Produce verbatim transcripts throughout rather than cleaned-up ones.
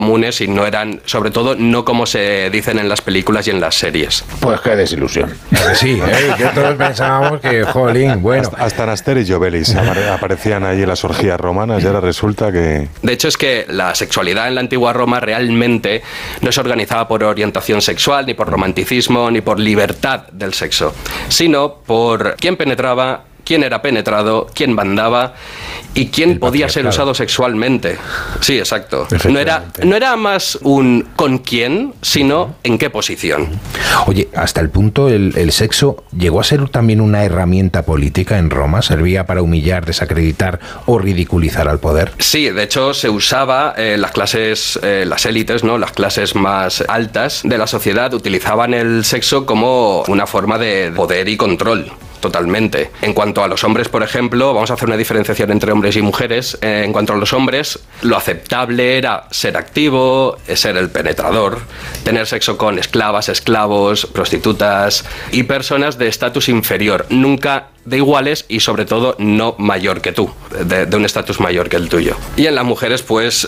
comunes y no eran, sobre todo, no como se dicen en las películas y en las series. Pues qué desilusión. Sí, ¿eh? Que todos pensábamos que, jolín, bueno. Hasta, hasta en Asterix y Obelix aparecían allí las orgías romanas y ahora resulta que... De hecho, es que la sexualidad en la antigua Roma realmente no se organizaba por orientación sexual, ni por romanticismo, ni por libertad del sexo, sino por quién penetraba, quién era penetrado, quién mandaba y quién podía ser usado sexualmente. Sí, exacto. No era, no era más un con quién, sino en qué posición. Oye, hasta el punto el, el sexo llegó a ser también una herramienta política en Roma, servía para humillar, desacreditar o ridiculizar al poder. Sí, de hecho se usaba eh, las clases, eh, las élites, ¿no? Las clases más altas de la sociedad utilizaban el sexo como una forma de poder y control. Totalmente. En cuanto a los hombres, por ejemplo, vamos a hacer una diferenciación entre hombres y mujeres. Eh, en cuanto a los hombres, lo aceptable era ser activo, ser el penetrador, tener sexo con esclavas, esclavos, prostitutas y personas de estatus inferior, nunca de iguales y sobre todo no mayor que tú, de, de un estatus mayor que el tuyo. Y en las mujeres, pues...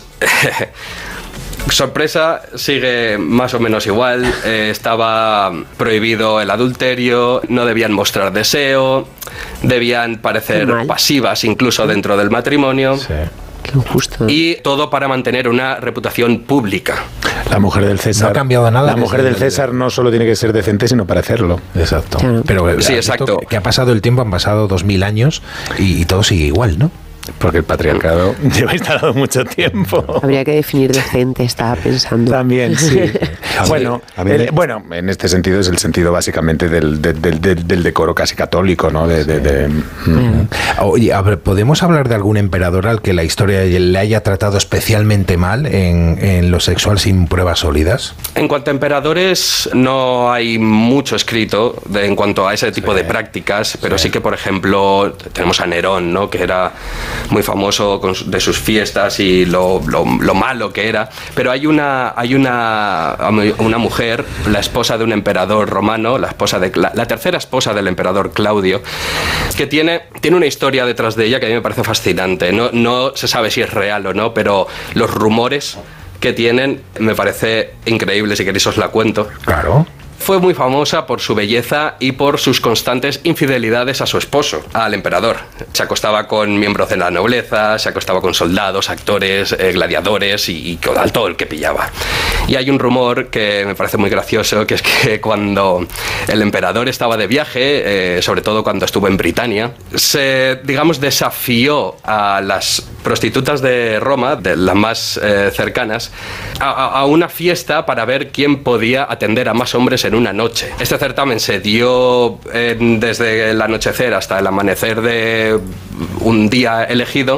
sorpresa, sigue más o menos igual. Eh, estaba prohibido el adulterio, no debían mostrar deseo, debían parecer pasivas incluso dentro del matrimonio. Sí. Qué injusto. Y todo para mantener una reputación pública. La mujer del César. No ha cambiado nada. La mujer del César no solo tiene que ser decente, sino parecerlo. Exacto. Claro. Pero sí, exacto. Que, que ha pasado el tiempo, han pasado dos mil años y, y todo sigue igual, ¿no? Porque el patriarcado lleva instalado mucho tiempo. Habría que definir decente, estaba pensando. También, sí. Bueno, a mí el, me... bueno, en este sentido es el sentido básicamente del, del, del, del decoro casi católico, ¿no? De, de, de, mm. Oye, a ver, ¿podemos hablar de algún emperador al que la historia le haya tratado especialmente mal en, en lo sexual sin pruebas sólidas? En cuanto a emperadores, no hay mucho escrito de, en cuanto a ese tipo sí. de prácticas, pero sí. sí que, por ejemplo, tenemos a Nerón, ¿no? Que era muy famoso con, de sus fiestas y lo, lo, lo malo que era, pero hay una hay una una mujer, la esposa de un emperador romano, la esposa de la, la tercera esposa del emperador Claudio, que tiene tiene una historia detrás de ella que a mí me parece fascinante. No no se sabe si es real o no, pero los rumores que tienen me parece increíble. Si queréis os la cuento. Claro. Fue muy famosa por su belleza y por sus constantes infidelidades a su esposo, al emperador. Se acostaba con miembros de la nobleza, se acostaba con soldados, actores, eh, gladiadores y, y con todo el que pillaba. Y hay un rumor que me parece muy gracioso, que es que cuando el emperador estaba de viaje, eh, sobre todo cuando estuvo en Britania, se, digamos, desafió a las prostitutas de Roma, de las más eh, cercanas, a, a una fiesta para ver quién podía atender a más hombres en una noche. Este certamen se dio eh, desde el anochecer hasta el amanecer de un día elegido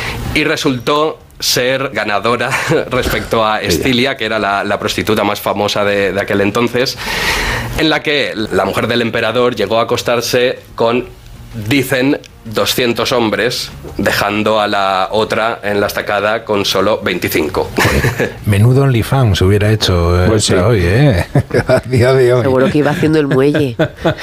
y resultó ser ganadora respecto a Estilia, que era la, la prostituta más famosa de, de aquel entonces, en la que la mujer del emperador llegó a acostarse con, dicen, doscientos hombres, dejando a la otra en la estacada con solo veinticinco. Menudo OnlyFans hubiera hecho eh, pues sí. hoy, ¿eh? A día de hoy. Seguro que iba haciendo el muelle.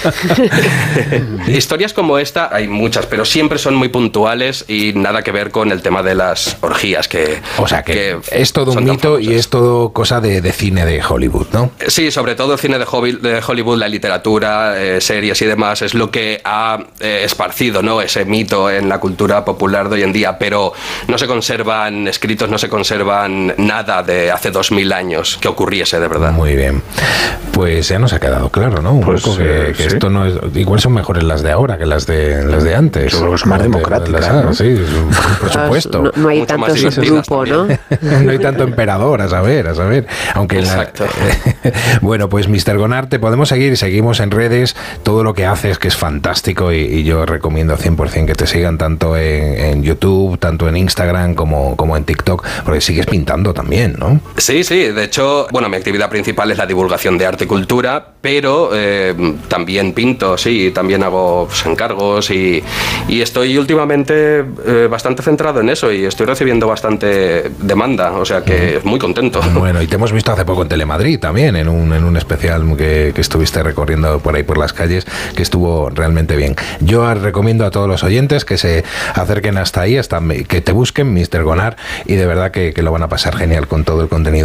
Historias como esta hay muchas, pero siempre son muy puntuales y nada que ver con el tema de las orgías. Que, o sea, que, que es todo un mito famosas. Y es todo cosa de, de cine de Hollywood, ¿no? Sí, sobre todo el cine de Hollywood, la literatura, eh, series y demás, es lo que ha eh, esparcido, ¿no? Ese mito en la cultura popular de hoy en día, pero no se conservan escritos, no se conservan nada de hace dos mil años que ocurriese de verdad. Muy bien, pues ya nos ha quedado claro, ¿no? Un pues, poco que, que sí. esto no es, igual son mejores las de ahora que las de las de antes. Yo creo que son más democráticas, ¿no? ¿no? Sí, por supuesto. No, no hay Mucho tanto subgrupo, ¿no? No hay tanto emperador, a saber, a saber. Aunque exacto. La, bueno, pues mister Gonart, te podemos seguir, seguimos en redes, todo lo que haces que es fantástico y, y yo recomiendo cien por ciento que te sigan tanto en, en YouTube, tanto en Instagram como, como en TikTok, porque sigues pintando también, ¿no? Sí, sí, de hecho, bueno, mi actividad principal es la divulgación de arte y cultura, pero eh, también pinto, sí, también hago pues, encargos y, y estoy últimamente eh, bastante centrado en eso y estoy recibiendo bastante demanda, o sea que muy contento. Bueno, y te hemos visto hace poco en Telemadrid también, en un, en un especial que, que estuviste recorriendo por ahí por las calles, que estuvo realmente bien. Yo recomiendo a todos los oyentes que se acerquen hasta ahí, hasta que te busquen mister Gonart y de verdad que, que lo van a pasar genial con todo el contenido